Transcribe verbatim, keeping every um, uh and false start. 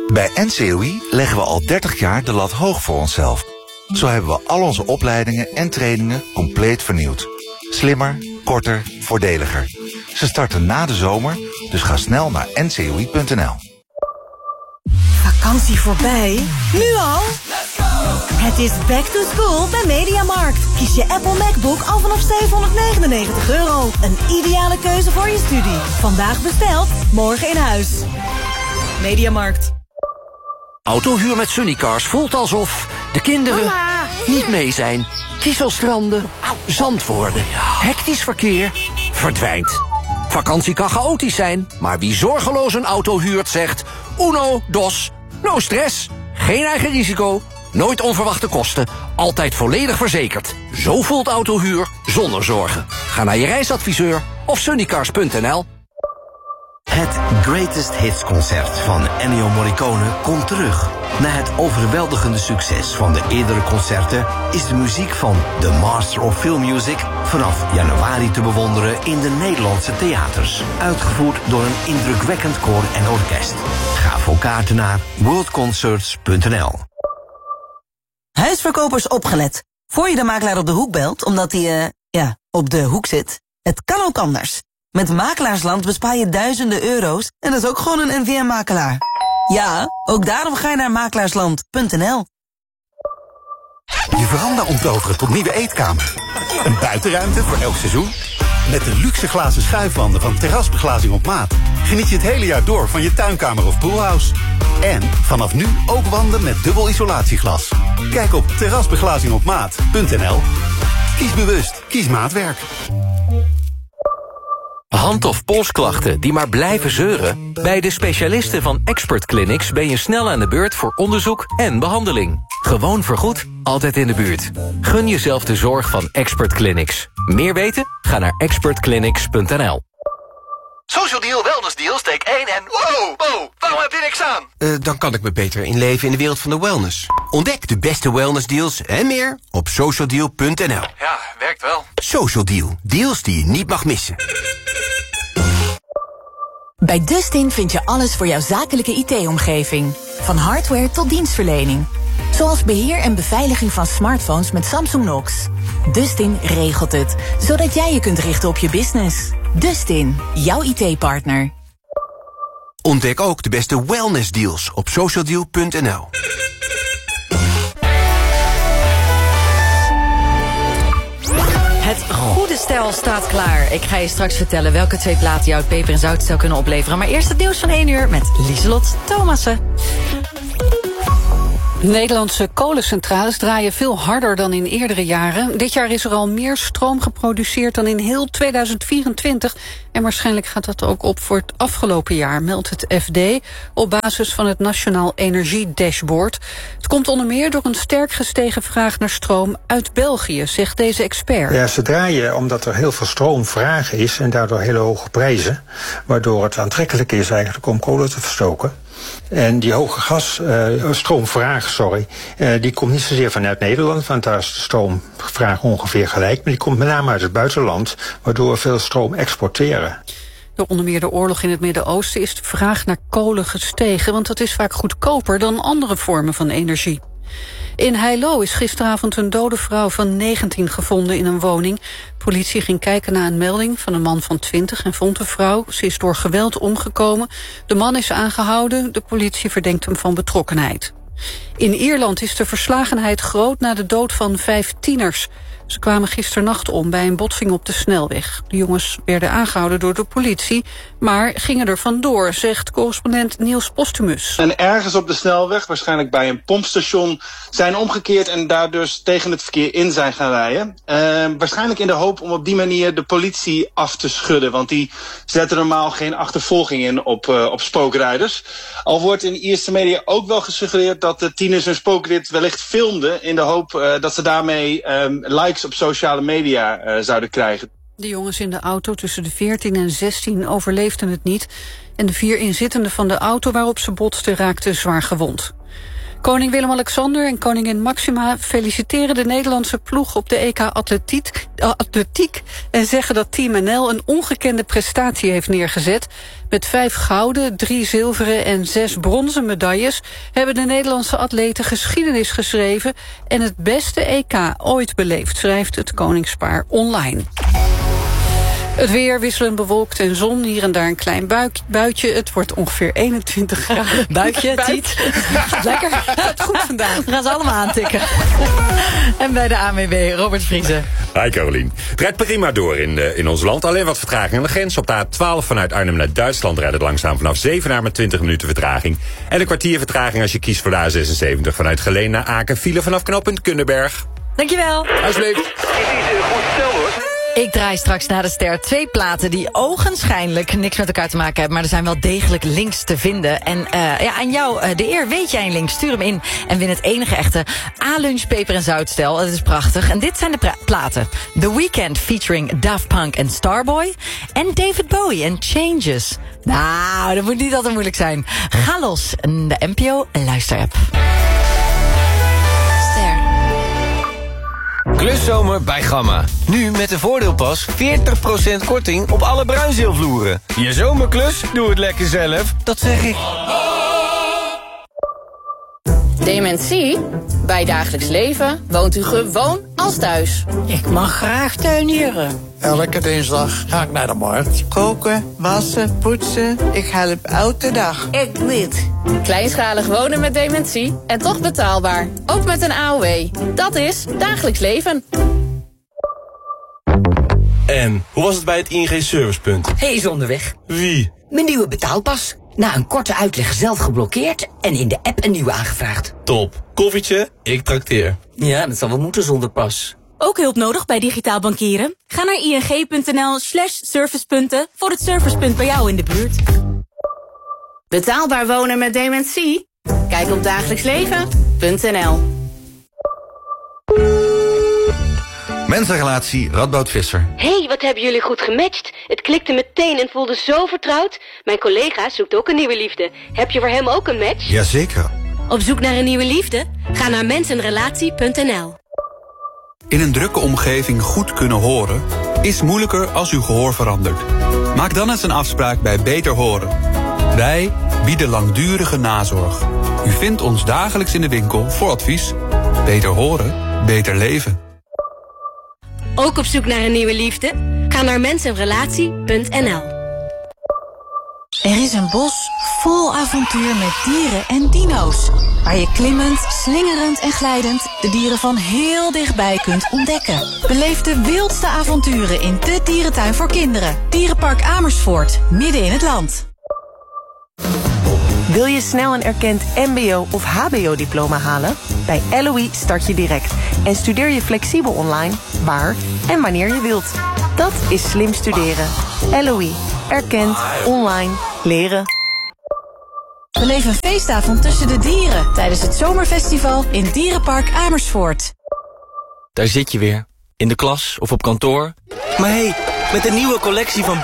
Bij N C O I leggen we al dertig jaar de lat hoog voor onszelf. Zo hebben we al onze opleidingen en trainingen compleet vernieuwd. Slimmer, korter, voordeliger. Ze starten na de zomer, dus ga snel naar n c o i punt n l. Vakantie voorbij? Nu al? Het is back to school bij Mediamarkt. Kies je Apple MacBook al vanaf zevenhonderdnegenennegentig euro. Een ideale keuze voor je studie. Vandaag besteld, morgen in huis. Mediamarkt. Autohuur met Sunnycars voelt alsof de kinderen Mama. niet mee zijn. Kieselstranden, zand worden, hectisch verkeer, verdwijnt. Vakantie kan chaotisch zijn, maar wie zorgeloos een auto huurt zegt... Uno, dos, no stress, geen eigen risico, nooit onverwachte kosten, altijd volledig verzekerd. Zo voelt autohuur zonder zorgen. Ga naar je reisadviseur of sunnycars punt n l. Het Greatest Hits concert van Ennio Morricone komt terug. Na het overweldigende succes van de eerdere concerten is de muziek van The Master of Film Music vanaf januari te bewonderen in de Nederlandse theaters. Uitgevoerd door een indrukwekkend koor en orkest. Ga voor kaarten naar world concerts punt n l. Huisverkopers opgelet. Voor je de makelaar op de hoek belt, omdat hij, uh, ja, op de hoek zit. Het kan ook anders. Met Makelaarsland bespaar je duizenden euro's en dat is ook gewoon een N V M-makelaar. Ja, ook daarom ga je naar makelaarsland punt n l. Je veranda omtoveren tot nieuwe eetkamer. Een buitenruimte voor elk seizoen. Met de luxe glazen schuifwanden van Terrasbeglazing op maat geniet je het hele jaar door van je tuinkamer of poolhouse. En vanaf nu ook wanden met dubbel isolatieglas. Kijk op terrasbeglazing op maat punt n l. Kies bewust, kies maatwerk. Hand- of polsklachten die maar blijven zeuren? Bij de specialisten van Expert Clinics ben je snel aan de beurt voor onderzoek en behandeling. Gewoon vergoed, altijd in de buurt. Gun jezelf de zorg van Expert Clinics. Meer weten? Ga naar expert clinics punt n l. Social Deal, Wellness Deal, steek één en... Wow, wow, waarom heb je niks aan? Uh, dan kan ik me beter inleven in de wereld van de wellness. Ontdek de beste wellness deals en meer op social deal punt n l. Ja, werkt wel. Social Deal, deals die je niet mag missen. Bij Dustin vind je alles voor jouw zakelijke I T-omgeving. Van hardware tot dienstverlening. Zoals beheer en beveiliging van smartphones met Samsung Knox. Dustin regelt het, zodat jij je kunt richten op je business. Dustin, jouw I T-partner. Ontdek ook de beste wellness deals op social deal punt n l. Het goede stel staat klaar. Ik ga je straks vertellen welke twee platen jou het peper- en zoutstel kunnen opleveren. Maar eerst het nieuws van één uur met Lieselot Thomassen. Nederlandse kolencentrales draaien veel harder dan in eerdere jaren. Dit jaar is er al meer stroom geproduceerd dan in heel tweeduizend vierentwintig. En waarschijnlijk gaat dat ook op voor het afgelopen jaar, meldt het F D... op basis van het Nationaal Energiedashboard. Het komt onder meer door een sterk gestegen vraag naar stroom uit België, zegt deze expert. Ja, ze draaien omdat er heel veel stroomvraag is en daardoor hele hoge prijzen. Waardoor het aantrekkelijk is eigenlijk om kolen te verstoken. En die hoge gas, uh, stroomvraag, sorry, uh, die komt niet zozeer vanuit Nederland, want daar is de stroomvraag ongeveer gelijk. Maar die komt met name uit het buitenland, waardoor we veel stroom exporteren. Door onder meer de oorlog in het Midden-Oosten is de vraag naar kolen gestegen, want dat is vaak goedkoper dan andere vormen van energie. In Heilo is gisteravond een dode vrouw van negentien gevonden in een woning. Politie ging kijken naar een melding van een man van twintig en vond de vrouw. Ze is door geweld omgekomen. De man is aangehouden. De politie verdenkt hem van betrokkenheid. In Ierland is de verslagenheid groot na de dood van vijf tieners. Ze kwamen gisternacht om bij een botsing op de snelweg. De jongens werden aangehouden door de politie, maar gingen er vandoor, zegt correspondent Niels Postumus. En ergens op de snelweg, waarschijnlijk bij een pompstation, zijn omgekeerd en daar dus tegen het verkeer in zijn gaan rijden. Uh, waarschijnlijk in de hoop om op die manier de politie af te schudden, want die zetten normaal geen achtervolging in op, uh, op spookrijders. Al wordt in de Ierse media ook wel gesuggereerd dat de tieners hun spookrit wellicht filmden in de hoop uh, dat ze daarmee um, likes op sociale media uh, zouden krijgen. De jongens in de auto tussen de veertien en zestien overleefden het niet en de vier inzittenden van de auto waarop ze botsten raakten zwaar gewond. Koning Willem-Alexander en koningin Maxima feliciteren de Nederlandse ploeg op de E K Atletiek, uh, atletiek en zeggen dat Team N L een ongekende prestatie heeft neergezet. Met vijf gouden, drie zilveren en zes bronzen medailles hebben de Nederlandse atleten geschiedenis geschreven en het beste E K ooit beleefd, schrijft het koningspaar online. Het weer wisselend bewolkt en zon, hier en daar een klein buik, buitje. Het wordt ongeveer eenentwintig graden. Buikje, Tiet. Lekker. Het goed vandaag. We gaan ze allemaal aantikken. En bij de A N W B, Robert Vriezen. Hi Carolien. Het rijdt prima door in, uh, in ons land. Alleen wat vertraging aan de grens. Op de A twaalf vanuit Arnhem naar Duitsland rijdt het langzaam vanaf Zevenaar met twintig minuten vertraging. En een kwartier vertraging als je kiest voor de A zesenzeventig vanuit Geleen naar Aken. File vanaf knooppunt Kunderberg. Dankjewel. Alsjeblieft. Goed stel hoor. Ik draai straks naar de ster twee platen die ogenschijnlijk niks met elkaar te maken hebben, maar er zijn wel degelijk links te vinden. En uh, ja, aan jou uh, de eer. Weet jij een link? Stuur hem in en win het enige echte A-lunch peper en zoutstel. Het is prachtig. En dit zijn de platen. The Weeknd featuring Daft Punk en Starboy. En David Bowie en Changes. Nou, dat moet niet altijd moeilijk zijn. Ga los. De N P O luisterapp. Kluszomer bij Gamma. Nu met de voordeelpas veertig procent korting op alle bruinzeelvloeren. Je zomerklus? Doe het lekker zelf. Dat zeg ik. Dementie? Bij dagelijks leven woont u gewoon als thuis. Ik mag graag tuinieren. Elke dinsdag ga ik naar de markt. Koken, wassen, poetsen. Ik help elke dag. Ik niet. Kleinschalig wonen met dementie en toch betaalbaar. Ook met een A O W. Dat is dagelijks leven. En hoe was het bij het I N G-servicepunt? Hij is onderweg. Wie? Mijn nieuwe betaalpas. Na een korte uitleg zelf geblokkeerd en in de app een nieuwe aangevraagd. Top. Koffietje? Ik trakteer. Ja, dat zal wel moeten zonder pas. Ook hulp nodig bij digitaal bankieren? Ga naar ing.nl slash servicepunten voor het servicepunt bij jou in de buurt. Betaalbaar wonen met dementie? Kijk op dagelijksleven punt n l. Mensenrelatie Radboud Visser. Hey, wat hebben jullie goed gematcht. Het klikte meteen en voelde zo vertrouwd. Mijn collega zoekt ook een nieuwe liefde. Heb je voor hem ook een match? Jazeker. Op zoek naar een nieuwe liefde? Ga naar mensenrelatie punt n l. In een drukke omgeving goed kunnen horen is moeilijker als uw gehoor verandert. Maak dan eens een afspraak bij Beter Horen. Wij bieden langdurige nazorg. U vindt ons dagelijks in de winkel voor advies. Beter horen, beter leven. Ook op zoek naar een nieuwe liefde? Ga naar mensenrelatie punt n l. Er is een bos vol avontuur met dieren en dino's. Waar je klimmend, slingerend en glijdend de dieren van heel dichtbij kunt ontdekken. Beleef de wildste avonturen in de dierentuin voor kinderen. Dierenpark Amersfoort, midden in het land. Wil je snel een erkend mbo of hbo-diploma halen? Bij L O I start je direct en studeer je flexibel online, waar en wanneer je wilt. Dat is slim studeren. L O I. Erkend, online, leren. Beleef een feestavond tussen de dieren tijdens het zomerfestival in Dierenpark Amersfoort. Daar zit je weer. In de klas of op kantoor. Maar hé, hey, met de nieuwe collectie van